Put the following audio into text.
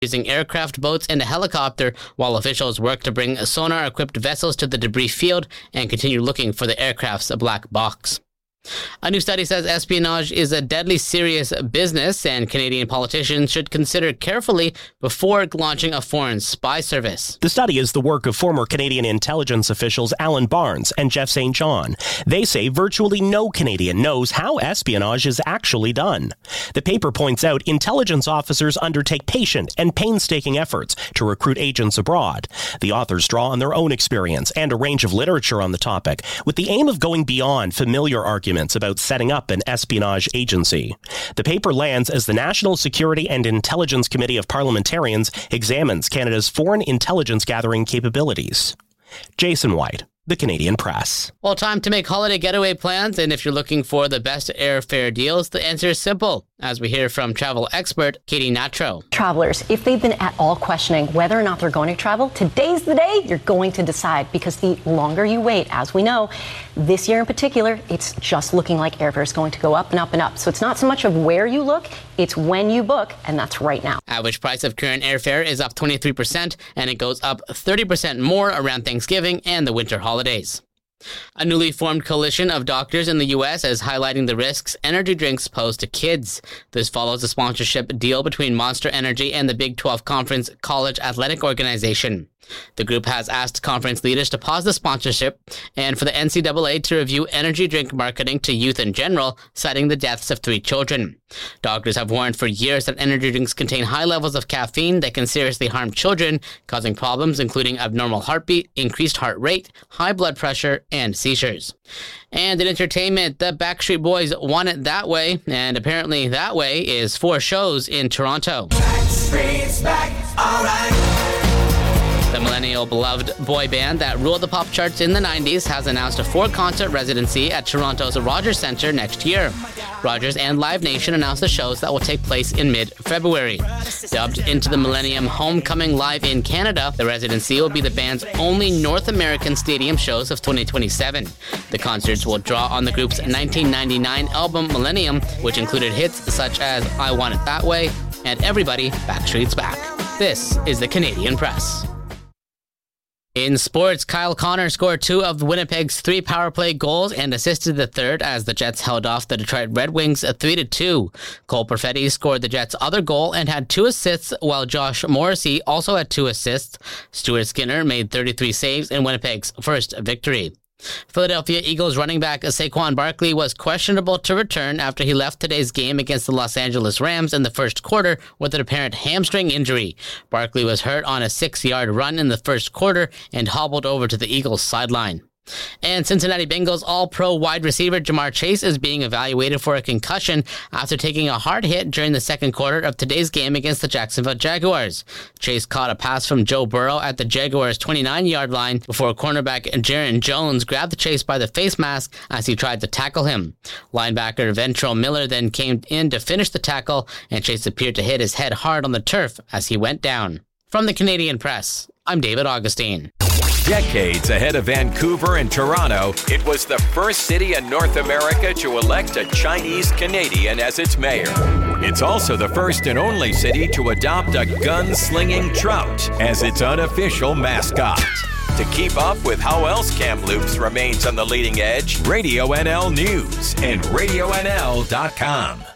using aircraft, boats, and a helicopter, while officials work to bring sonar-equipped vessels to the debris field and continue looking for the aircraft's black box. A new study says espionage is a deadly serious business, and Canadian politicians should consider carefully before launching a foreign spy service. The study is the work of former Canadian intelligence officials Alan Barnes and Jeff St. John. They say virtually no Canadian knows how espionage is actually done. The paper points out intelligence officers undertake patient and painstaking efforts to recruit agents abroad. The authors draw on their own experience and a range of literature on the topic, with the aim of going beyond familiar arguments about setting up an espionage agency. The paper lands as the National Security and Intelligence Committee of Parliamentarians examines Canada's foreign intelligence gathering capabilities. Jason White, The Canadian Press. Well, time to make holiday getaway plans, and if you're looking for the best airfare deals, the answer is simple, as we hear from travel expert Katie Natro. Travelers, if they've been at all questioning whether or not they're going to travel, today's the day you're going to decide, because the longer you wait, as we know, this year in particular, it's just looking like airfare is going to go up and up and up. So it's not so much of where you look, it's when you book, and that's right now. Average price of current airfare is up 23%, and it goes up 30% more around Thanksgiving and the winter holidays. A newly formed coalition of doctors in the U.S. is highlighting the risks energy drinks pose to kids. This follows a sponsorship deal between Monster Energy and the Big 12 Conference College Athletic Organization. The group has asked conference leaders to pause the sponsorship and for the NCAA to review energy drink marketing to youth in general, citing the deaths of 3 children. Doctors have warned for years that energy drinks contain high levels of caffeine that can seriously harm children, causing problems including abnormal heartbeat, increased heart rate, high blood pressure, and seizures. And in entertainment, the Backstreet Boys Want It That Way, and apparently that way is 4 shows in Toronto. Backstreet's back, all right. The millennial beloved boy band that ruled the pop charts in the 90s has announced a 4-concert residency at Toronto's Rogers Centre next year. Rogers and Live Nation announced the shows that will take place in mid-February. Dubbed Into the Millennium Homecoming Live in Canada, the residency will be the band's only North American stadium shows of 2027. The concerts will draw on the group's 1999 album Millennium, which included hits such as I Want It That Way and Everybody, Backstreet's Back. This is the Canadian Press. In sports, Kyle Connor scored 2 of Winnipeg's 3 power play goals and assisted the third as the Jets held off the Detroit Red Wings 3-2. Cole Perfetti scored the Jets' other goal and had 2 assists, while Josh Morrissey also had 2 assists. Stuart Skinner made 33 saves in Winnipeg's first victory. Philadelphia Eagles running back Saquon Barkley was questionable to return after he left today's game against the Los Angeles Rams in the first quarter with an apparent hamstring injury. Barkley was hurt on a 6-yard run in the first quarter and hobbled over to the Eagles' sideline. And Cincinnati Bengals All-Pro wide receiver Jamar Chase is being evaluated for a concussion after taking a hard hit during the second quarter of today's game against the Jacksonville Jaguars. Chase caught a pass from Joe Burrow at the Jaguars' 29-yard line before cornerback Jaron Jones grabbed Chase by the face mask as he tried to tackle him. Linebacker Ventrell Miller then came in to finish the tackle, and Chase appeared to hit his head hard on the turf as he went down. From the Canadian Press, I'm David Augustine. Decades ahead of Vancouver and Toronto, it was the first city in North America to elect a Chinese Canadian as its mayor. It's also the first and only city to adopt a gun-slinging trout as its unofficial mascot. To keep up with how else Kamloops remains on the leading edge, Radio NL News and RadioNL.com.